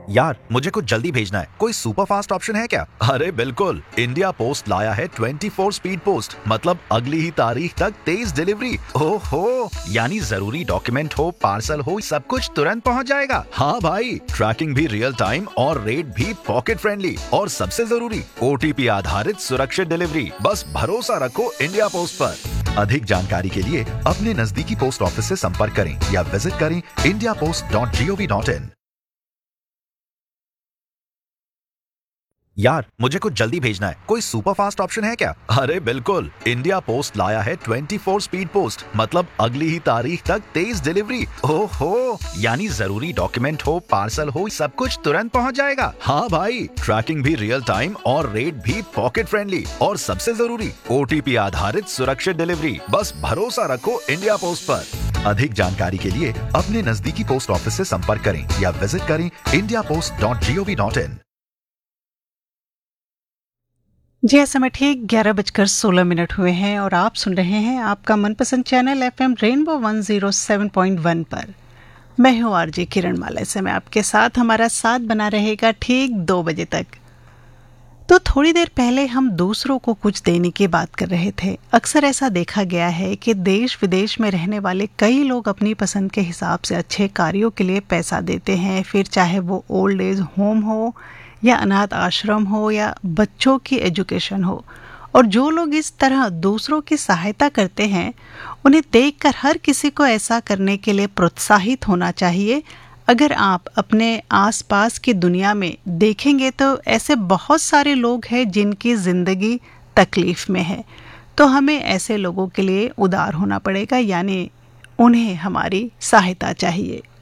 यार, मुझे कुछ जल्दी भेजना है। कोई सुपर फास्ट ऑप्शन है क्या? अरे बिल्कुल, इंडिया पोस्ट लाया है 24 स्पीड पोस्ट, मतलब अगली ही तारीख तक तेज डिलीवरी। ओहो, यानी जरूरी डॉक्यूमेंट हो, पार्सल हो, सब कुछ तुरंत पहुंच जाएगा। हाँ भाई, ट्रैकिंग भी रियल टाइम और रेट भी पॉकेट फ्रेंडली, और सबसे जरूरी OTP आधारित सुरक्षित डिलीवरी। बस भरोसा रखो इंडिया पोस्ट पर। अधिक जानकारी के लिए अपने नजदीकी पोस्ट ऑफिस से संपर्क करें या विजिट करें indiapost.gov.in। यार, मुझे कुछ जल्दी भेजना है। कोई सुपर फास्ट ऑप्शन है क्या? अरे बिल्कुल, इंडिया पोस्ट लाया है 24 स्पीड पोस्ट, मतलब अगली ही तारीख तक तेज डिलीवरी। ओहो, यानी जरूरी डॉक्यूमेंट हो, पार्सल हो, सब कुछ तुरंत पहुंच जाएगा। हाँ भाई, ट्रैकिंग भी रियल टाइम और रेट भी पॉकेट फ्रेंडली, और सबसे जरूरी OTP आधारित सुरक्षित डिलीवरी। बस भरोसा रखो इंडिया पोस्ट पर। अधिक जानकारी के लिए अपने नजदीकी पोस्ट ऑफिस से संपर्क करें या विजिट करें indiapost.gov.in। जी, समय ठीक 11:16 हुए हैं और आप सुन रहे हैं आपका मनपसंद चैनल FM रेनबो 107.1 पर। मैं हूँ आरजे किरणमाला। इस समय आपके साथ हमारा साथ बना रहेगा ठीक 2 बजे तक। तो थोड़ी देर पहले हम दूसरों को कुछ देने की बात कर रहे थे। अक्सर ऐसा देखा गया है कि देश विदेश में रहने वाले कई लोग अपनी पसंद के हिसाब से अच्छे कार्यों के लिए पैसा देते हैं, फिर चाहे वो ओल्ड एज होम हो या अनाथ आश्रम हो या बच्चों की एजुकेशन हो। और जो लोग इस तरह दूसरों की सहायता करते हैं, उन्हें देखकर हर किसी को ऐसा करने के लिए प्रोत्साहित होना चाहिए। अगर आप अपने आसपास की दुनिया में देखेंगे तो ऐसे बहुत सारे लोग हैं जिनकी ज़िंदगी तकलीफ़ में है, तो हमें ऐसे लोगों के लिए उदार होना पड़ेगा, यानी उन्हें हमारी सहायता चाहिए।